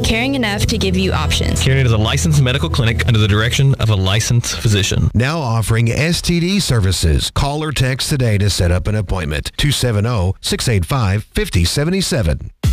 caring enough to give you options. Caring is a licensed medical clinic under the direction of a licensed physician. Now offering STD services. Call or text today to set up an appointment. 270-685-5077.